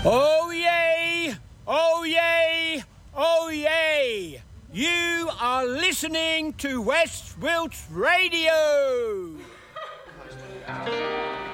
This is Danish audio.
Oh yay! Oh yay! Oh yay! You are listening to West Wilts Radio!